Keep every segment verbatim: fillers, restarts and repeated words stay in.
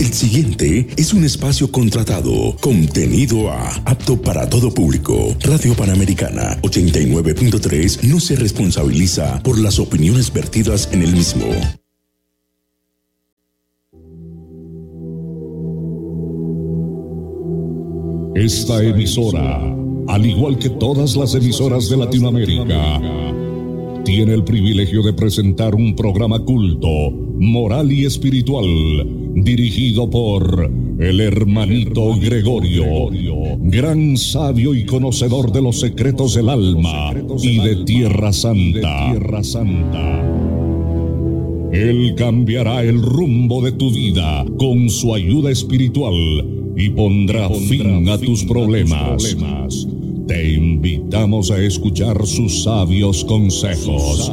El siguiente es un espacio contratado, contenido a apto para todo público. Radio Panamericana ochenta y nueve punto tres no se responsabiliza por las opiniones vertidas en el mismo. Esta emisora, al igual que todas las emisoras de Latinoamérica, tiene el privilegio de presentar un programa culto, moral y espiritual, dirigido por el hermanito Gregorio, gran sabio y conocedor de los secretos del alma y de Tierra Santa. Él cambiará el rumbo de tu vida con su ayuda espiritual y pondrá fin a tus problemas. Te invitamos a escuchar sus sabios consejos.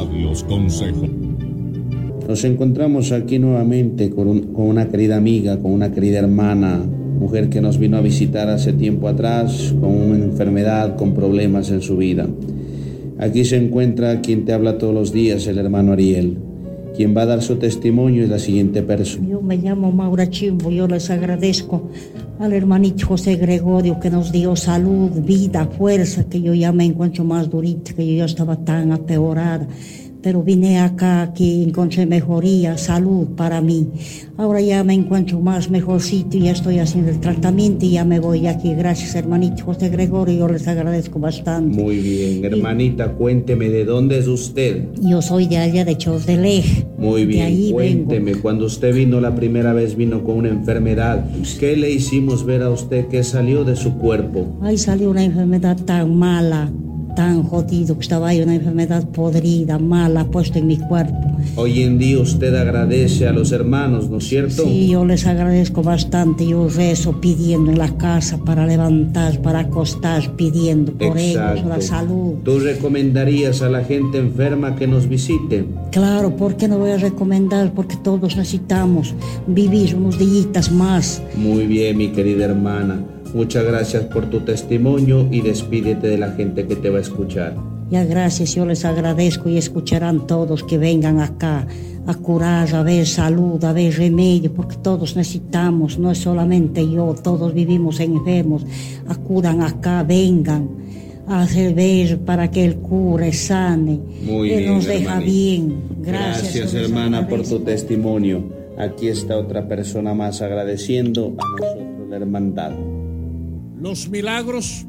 Nos encontramos aquí nuevamente con, un, con una querida amiga, con una querida hermana, mujer que nos vino a visitar hace tiempo atrás con una enfermedad, con problemas en su vida. Aquí se encuentra quien te habla todos los días, el hermano Ariel. Quien va a dar su testimonio es la siguiente persona. Yo me llamo Maura Chimbo, yo les agradezco al hermanito José Gregorio que nos dio salud, vida, fuerza, que yo ya me encuentro más durita, que yo ya estaba tan apeorada. Pero vine acá, aquí encontré mejoría, salud para mí. Ahora ya me encuentro más mejorcito y ya estoy haciendo el tratamiento y ya me voy aquí. Gracias, hermanito José Gregorio, yo les agradezco bastante. Muy bien, hermanita, y cuénteme, ¿de dónde es usted? Yo soy de allá de Chosdelej. Muy bien, de ahí cuénteme, vengo. Cuando usted vino la primera vez, vino con una enfermedad. ¿Qué le hicimos ver a usted que salió de su cuerpo? Ahí salió una enfermedad tan mala, tan jodido, que estaba ahí una enfermedad podrida, mala, puesta en mi cuerpo. Hoy en día usted agradece a los hermanos, ¿no es cierto? Sí, yo les agradezco bastante. Yo rezo pidiendo en la casa para levantar, para acostar, pidiendo por Exacto. ellos, la salud. ¿Tú recomendarías a la gente enferma que nos visite? Claro, ¿por qué no voy a recomendar? Porque todos necesitamos vivir unos días más. Muy bien, mi querida hermana. Muchas gracias por tu testimonio y despídete de la gente que te va a escuchar. Ya gracias, yo les agradezco y escucharán todos que vengan acá a curar, a ver salud, a ver remedio, porque todos necesitamos, no es solamente yo, todos vivimos enfermos. Acudan acá, vengan a hacer ver para que Él cure, sane. Muy Él bien, nos deja hermanita. bien. Gracias, Gracias, hermana, por tu testimonio. Aquí está otra persona más agradeciendo a nosotros la hermandad. Los milagros,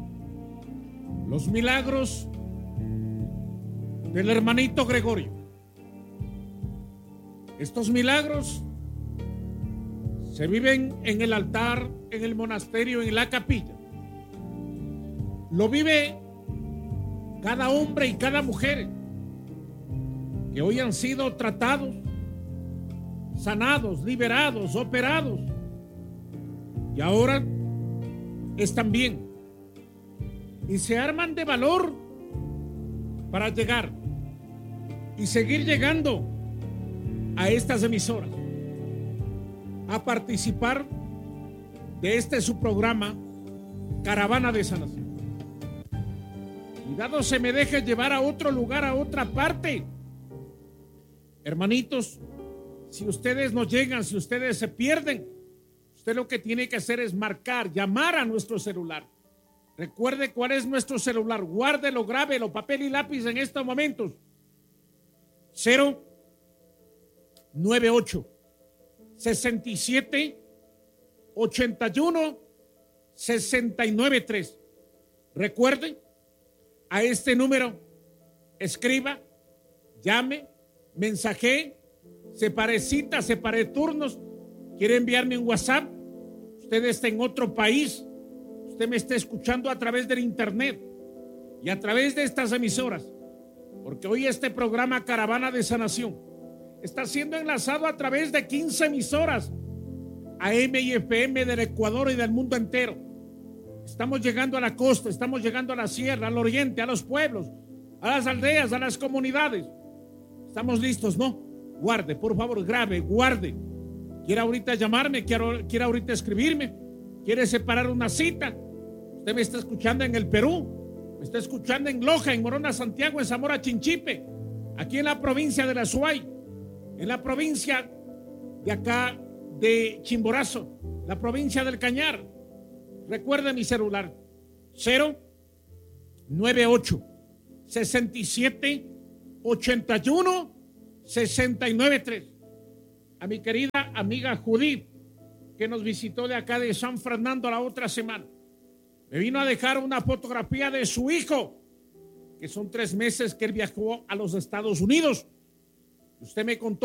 los milagros del hermanito Gregorio. Estos milagros se viven en el altar, en el monasterio, en la capilla. Lo vive cada hombre y cada mujer que hoy han sido tratados, sanados, liberados, operados. Y ahora están bien y se arman de valor para llegar y seguir llegando a estas emisoras a participar de este su programa Caravana de Sanación. Cuidado se me deje llevar a otro lugar, a otra parte. Hermanitos, si ustedes no llegan, si ustedes se pierden, usted lo que tiene que hacer es marcar, llamar a nuestro celular. Recuerde cuál es nuestro celular, guárdelo, grábelo, papel y lápiz en estos momentos. cero noventa y ocho, sesenta y siete, ochenta y uno, sesenta y nueve tres. Recuerde, a este número escriba, llame, mensaje, separe citas, separe turnos. ¿Quiere enviarme un WhatsApp? Usted está en otro país. Usted me está escuchando a través del internet y a través de estas emisoras. Porque hoy este programa Caravana de Sanación está siendo enlazado a través de quince emisoras A M y F M del Ecuador y del mundo entero. Estamos llegando a la costa, estamos llegando a la sierra, al oriente, a los pueblos, a las aldeas, a las comunidades. Estamos listos, ¿no? Guarde, por favor, grabe, guarde. ¿Quiere ahorita llamarme? ¿Quiere, quiere ahorita escribirme? ¿Quiere separar una cita? Usted me está escuchando en el Perú, me está escuchando en Loja, en Morona, Santiago, en Zamora, Chinchipe, aquí en la provincia de la Suay, en la provincia de acá de Chimborazo, la provincia del Cañar. Recuerde mi celular, cero nueve ocho sesenta y siete ochenta y uno sesenta y nueve tres. A mi querida amiga Judith, que nos visitó de acá de San Fernando la otra semana. Me vino a dejar una fotografía de su hijo, que son tres meses que él viajó a los Estados Unidos. Usted me contó